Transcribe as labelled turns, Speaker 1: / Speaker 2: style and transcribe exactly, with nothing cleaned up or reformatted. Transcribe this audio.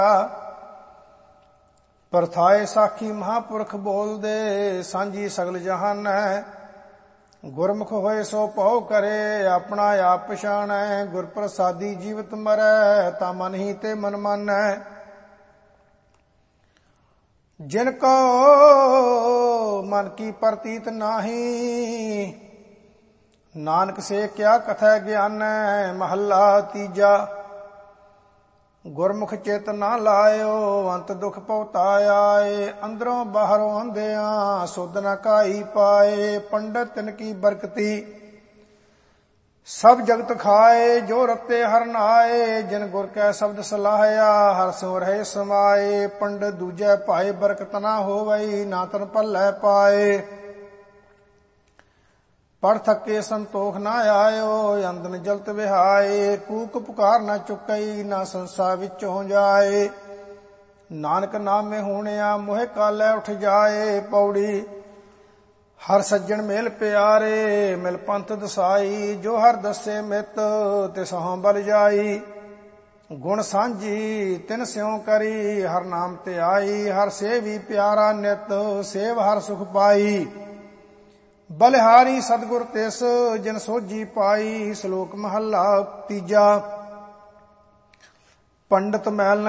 Speaker 1: ਪਰਥਾਏ ਸਾਖੀ ਮਹਾਂਪੁਰਖ ਬੋਲਦੇ, ਸਾਂਝੀ ਸਗਲ ਜਹਾਨ ਹੈ। ਗੁਰਮੁਖ ਹੋਏ ਸੋ ਭਉ ਕਰੇ, ਆਪਣਾ ਆਪ ਪਛਾਣੈ। ਗੁਰ ਪ੍ਰਸਾਦੀ ਜੀਵਤ ਮਰੈ, ਤਾ ਮਨ ਹੀ ਤੇ ਮਨ ਮਾਨੈ। ਜਿਨ ਕੋ ਮਨ ਕੀ ਪ੍ਰਤੀਤ ਨਾਹੀ, ਨਾਨਕ ਸੇ ਕਿਆ ਕਥੈ ਗਿਆਨੈ। ਮਹੱਲਾ ਤੀਜਾ। ਗੁਰਮੁਖ ਚਿਤ ਨਾ ਲਾਇਓ, ਅੰਤ ਦੁਖ ਭਉਤਾਏ। ਅੰਦਰੋਂ ਬਾਹਰੋਂ ਅੰਧਿਆਂ, ਸੁਧ ਨ ਕਾਈ ਪਾਏ। ਪੰਡਤ ਤਿਨ ਕੀ ਬਰਕਤੀ, ਸਭ ਜਗਤ ਖਾਏ। ਜੋ ਰਤੇ ਹਰ ਨਾਏ, ਜਿਨ ਗੁਰ ਕੈ ਸ਼ਬਦ ਸਲਾਹਿਆ। ਹਰ ਸਿਉ ਰਹੇ ਸਮਾਏ। ਪੰਡਤ ਦੂਜੈ ਭਾਏ, ਬਰਕਤ ਨਾ ਹੋਵਈ। ਨਾ ਤਨ ਭੱਲੇ ਪਾਏ। ਪੜ ਥਕੇ ਸੰਤੋਖ ਨਾ ਆਇਓ, ਅੰਦਨ ਜਲਤ ਵਿਹਾਏ। ਕੂਕ ਪੁਕਾਰ ਨਾ ਚੁੱਕਈ, ਨਾ ਸੰਸਾ ਵਿੱਚੋਂ ਜਾਏ। ਨਾਨਕ ਨਾਮੇ ਹੋਣਿਆ, ਮੋਹਿ ਕਾਲੇ ਉਠ ਜਾਏ। ਪੌੜੀ। ਹਰ ਸੱਜਣ ਮੇਲ ਪਿਆਰੇ, ਮਿਲ ਪੰਥ ਦਸਾਈ। ਜੋ ਹਰ ਦੱਸੇ ਮਿਤ, ਤਿਸਹੁ ਬਲ ਜਾਈ। ਗੁਣ ਸਾਂਝੀ ਤਿਨ ਸਿਉ ਕਰੀ, ਹਰ ਨਾਮ ਤੇ ਆਈ। ਹਰ ਸੇਵੀ ਪਿਆਰਾ ਨਿਤ, ਸੇਵ ਹਰ ਸੁਖ ਪਾਈ। ਬਲਿਹਾਰੀ ਸਤਿਗੁਰ ਤਿਸ, ਜਿਨ ਸੋਝੀ ਪਾਈ। ਸ਼ਲੋਕ ਮਹੱਲਾ ਤੀਜਾ। ਪੰਡਤ ਮੈਲ